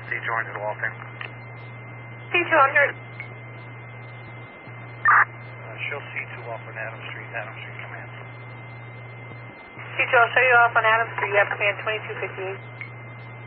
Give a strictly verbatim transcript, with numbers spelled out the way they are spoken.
C two hundred Waltham. C two hundred. Uh, show C two off on Adams Street, Adams Street Command. C two, I'll show you off on Adams Street. You have command twenty-two fifty-eight.